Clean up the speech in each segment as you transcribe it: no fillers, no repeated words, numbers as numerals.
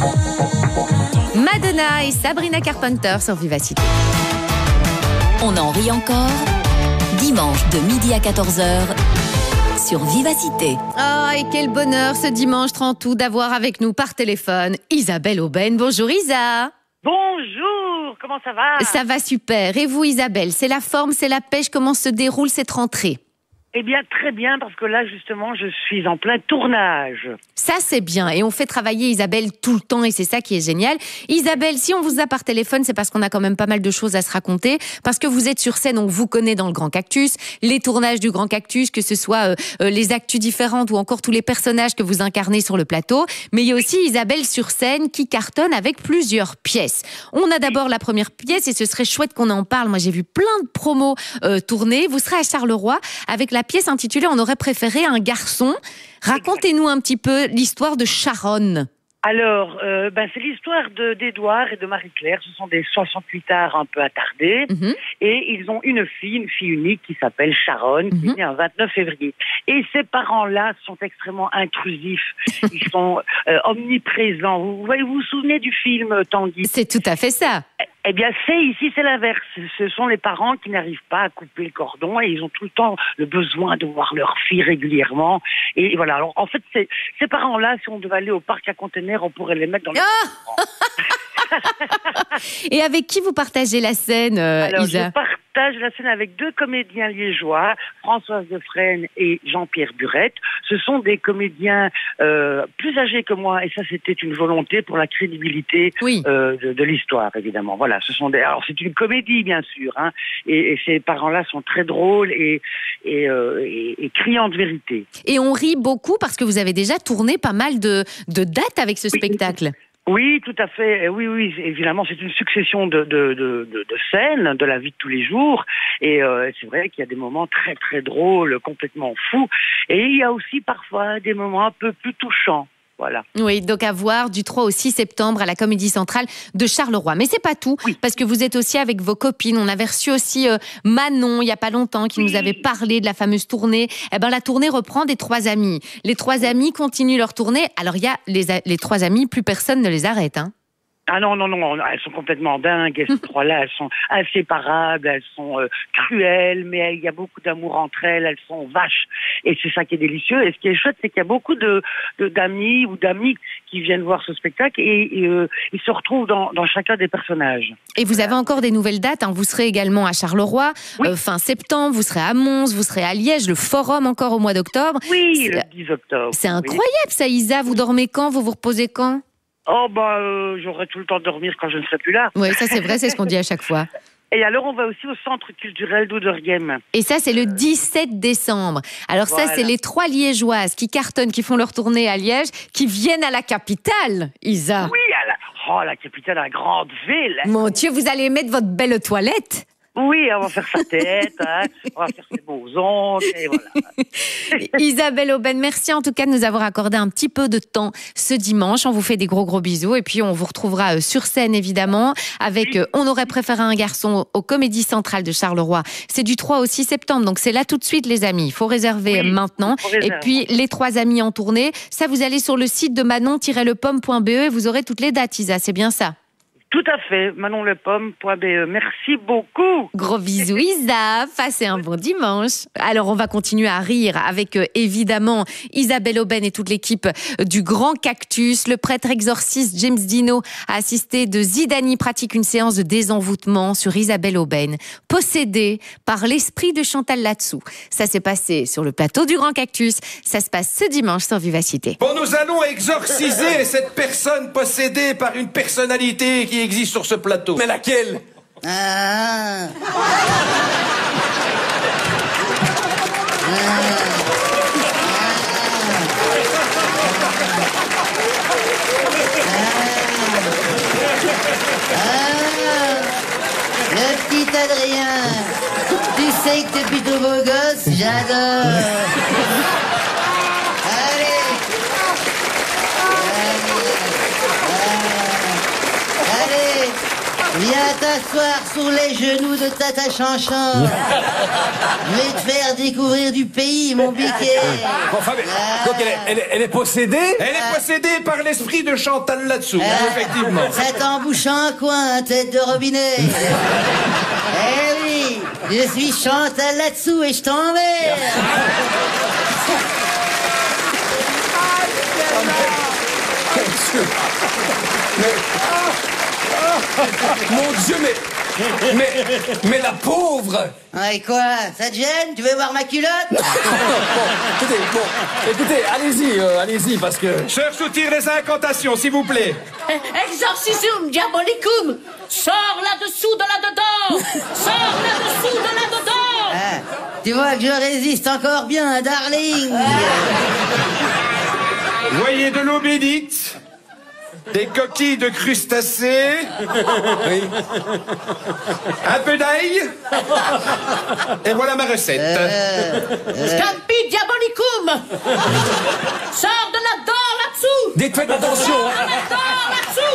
Madonna et Sabrina Carpenter sur Vivacité. On en rit encore. Dimanche de midi à 14h sur Vivacité. Oh, et quel bonheur ce dimanche 30 août d'avoir avec nous par téléphone Isabelle Aubène. Bonjour Isa. Bonjour, comment ça va? Ça va super. Et vous Isabelle, c'est la forme, c'est la pêche, comment se déroule cette rentrée? Eh bien, très bien, parce que là, justement, je suis en plein tournage. Ça, c'est bien. Et on fait travailler Isabelle tout le temps et c'est ça qui est génial. Isabelle, si on vous a par téléphone, c'est parce qu'on a quand même pas mal de choses à se raconter. Parce que vous êtes sur scène, on vous connaît dans le Grand Cactus, les tournages du Grand Cactus, que ce soit les actus différentes ou encore tous les personnages que vous incarnez sur le plateau. Mais il y a aussi Isabelle sur scène qui cartonne avec plusieurs pièces. On a d'abord la première pièce et ce serait chouette qu'on en parle. Moi, j'ai vu plein de promos tourner. Vous serez à Charleroi avec la pièce intitulée « On aurait préféré un garçon ». Racontez-nous un petit peu l'histoire de Sharon. Alors, c'est l'histoire d'Édouard et de Marie-Claire. Ce sont des 68ards un peu attardés. Et ils ont une fille unique qui s'appelle Sharon, qui est née un 29 février. Et ces parents-là sont extrêmement intrusifs. Ils sont omniprésents. Vous vous souvenez du film Tanguy? C'est tout à fait ça. Eh bien, c'est l'inverse. Ce sont les parents qui n'arrivent pas à couper le cordon et ils ont tout le temps le besoin de voir leur fille régulièrement. Et voilà. Alors, en fait, ces parents-là, si on devait aller au parc à conteneurs, on pourrait les mettre dans le... Et avec qui vous partagez la scène, Alors, Isa? je partage la scène avec deux comédiens liégeois, Françoise Defresne et Jean-Pierre Burette. Ce sont des comédiens plus âgés que moi, et ça, c'était une volonté pour la crédibilité de l'histoire, évidemment. Voilà, alors c'est une comédie, bien sûr, hein, et ces parents-là sont très drôles et criants de vérité. Et on rit beaucoup parce que vous avez déjà tourné pas mal de dates avec ce spectacle. Oui, tout à fait. Oui, évidemment, c'est une succession de scènes de la vie de tous les jours. Et c'est vrai qu'il y a des moments très, très drôles, complètement fous. Et il y a aussi parfois des moments un peu plus touchants. Voilà. Oui, donc à voir du 3 au 6 septembre à la Comédie Centrale de Charleroi. Mais c'est pas tout, parce que vous êtes aussi avec vos copines. On avait reçu aussi Manon, il y a pas longtemps, qui nous avait parlé de la fameuse tournée. Eh ben, la tournée reprend des 3 amis. Les 3 amis continuent leur tournée. Alors, il y a les 3 amis, plus personne ne les arrête, hein. Ah non, elles sont complètement dingues, ces 3-là, elles sont inséparables, elles sont cruelles, mais il y a beaucoup d'amour entre elles sont vaches, et c'est ça qui est délicieux. Et ce qui est chouette, c'est qu'il y a beaucoup d'amis ou d'amis qui viennent voir ce spectacle, et ils se retrouvent dans chacun des personnages. Et vous avez encore des nouvelles dates, hein. Vous serez également à Charleroi, fin septembre, vous serez à Mons, vous serez à Liège, le Forum encore au mois d'octobre. Oui, le 10 octobre. C'est incroyable ça, Isa, vous dormez quand, vous vous reposez quand? Oh j'aurai tout le temps de dormir quand je ne serai plus là. Oui, ça c'est vrai, c'est ce qu'on dit à chaque fois. Et alors, on va aussi au Centre culturel d'Ouderghem. Et ça, c'est le 17 décembre. Alors ça, c'est les 3 Liégeoises qui cartonnent, qui font leur tournée à Liège, qui viennent à la capitale, Isa. Oui, la capitale, la grande ville. Mon Dieu, vous allez mettre votre belle toilette. Oui, on va faire sa tête, hein, on va faire ses beaux ongles, et voilà. Isabelle Aubène, merci en tout cas de nous avoir accordé un petit peu de temps ce dimanche. On vous fait des gros bisous et puis on vous retrouvera sur scène évidemment avec On aurait préféré un garçon au Comédie Centrale de Charleroi. C'est du 3 au 6 septembre, donc c'est là tout de suite les amis. Il faut réserver maintenant. Et puis les 3 amis en tournée, ça vous allez sur le site de manon-lepomme.be et vous aurez toutes les dates, Isa, c'est bien ça? Tout à fait, manonlepomme.be. Merci beaucoup. Gros bisous Isa, passez un bon dimanche. Alors on va continuer à rire avec évidemment Isabelle Aubène et toute l'équipe du Grand Cactus. Le prêtre exorciste James Dino a assisté de Zidani pratique une séance de désenvoûtement sur Isabelle Aubène, possédée par l'esprit de Chantal Latsou. Ça s'est passé sur le plateau du Grand Cactus. Ça se passe ce dimanche sur Vivacité. Bon, nous allons exorciser cette personne possédée par une personnalité qui existe sur ce plateau. Mais laquelle? Le petit Adrien, tu sais que t'es plutôt beau gosse, j'adore. Allez, viens Va t'asseoir sur les genoux de Tata Chanchan. Je vais te faire découvrir du pays, mon biquet. Bon, enfin, mais, donc elle est possédée? Elle est possédée par l'esprit de Chantal là-dessous, effectivement. Ça t'embouche un coin, tête de robinet. Eh oui, je suis Chantal là-dessous et je t'emmerde. Mon Dieu, mais la pauvre! Ouais, quoi? Ça te gêne? Tu veux voir ma culotte? Écoutez, allez-y, parce que... Cher soutire les incantations, s'il vous plaît. Exorcisum diabolicum! Sors là-dessous de là-dedans! Sors là-dessous de là-dedans! Ah, tu vois que je résiste encore bien, darling. Voyez de l'eau bénite, des coquilles de crustacés, oui. Un peu d'ail, et voilà ma recette. Scampi diabolicum! Sors de là-dedans, là-dessous! Dites, faites attention, Sors de là-dedans, là-dessous!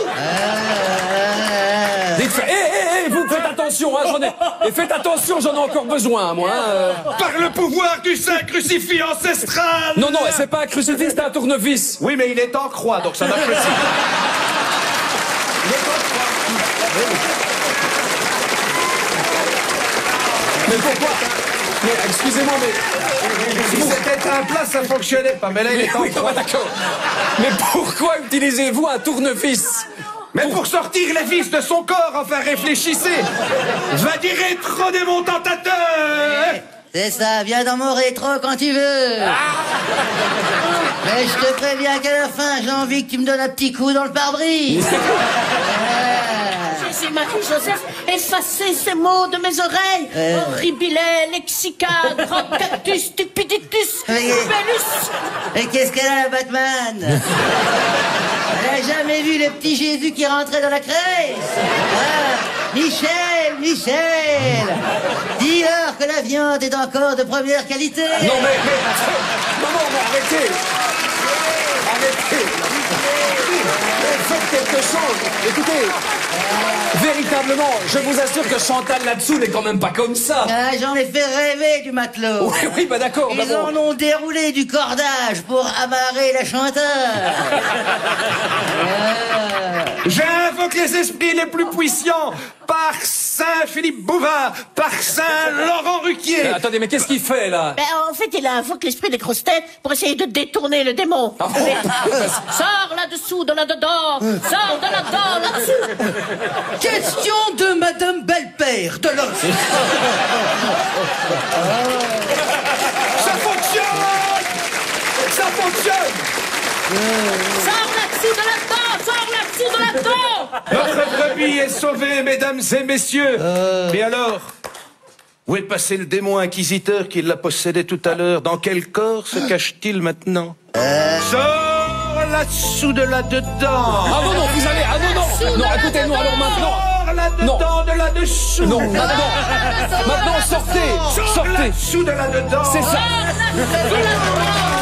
Dites, vous faites attention, et faites attention, j'en ai encore besoin, moi. Par le pouvoir du saint crucifix ancestral. Non, c'est pas un crucifix, c'est un tournevis. Oui, mais il est en croix, donc ça marche aussi. Mais pourquoi? Mais excusez-moi, mais... Si c'était un plat, ça fonctionnait pas, mais là, il est en croix. D'accord. Mais pourquoi utilisez-vous un tournevis? Mais pour sortir les vis de son corps, enfin réfléchissez. Va dire rétro de mon tentateur. C'est ça, viens dans mon rétro quand tu veux. Mais je te préviens qu'à la fin, j'ai envie que tu me donnes un petit coup dans le pare-brise. Jésus, Marie-Joseph, effacez ces mots de mes oreilles. Horribile, lexica, grand cactus, stupiditus, bellus. Et qu'est-ce qu'elle a, la Batman? Elle a jamais vu le petit Jésus qui rentrait dans la crèche? Michel, dis-leur que la viande est encore de première qualité. Non, mais arrêtez. Faites quelque chose. Écoutez, véritablement, je vous assure que Chantal là-dessous n'est quand même pas comme ça. Ah, j'en ai fait rêver du matelot. Oui, bah d'accord. Ils en ont déroulé du cordage pour amarrer la Chantal. J'invoque les esprits les plus puissants par Saint-Philippe Bouvard, par Saint-Laurent Ruquier. Attendez, mais qu'est-ce qu'il fait, là? Ben, en fait, il invoque l'esprit des grosses têtes pour essayer de détourner le démon. Ah bon? Sors là-dessous, de là-dedans. Sors de là-dedans, là-dessous. Question de Madame Belle-Père de l'Os. Ça fonctionne! Ça fonctionne! Sors là-dessous, de là-dedans. Sors là-dessous, de là-dedans. Notre brebis est sauvée, mesdames et messieurs. Mais alors, où est passé le démon inquisiteur qui l'a possédé tout à l'heure? Dans quel corps se cache-t-il maintenant? Sors là-dessous de là-dedans. Ah non, vous allez... Ah non, écoutez-nous, alors maintenant... Sors là-dedans, de là-dessous. Non, maintenant, sortez. Sortez. Là-dessous de là-dedans. C'est ça.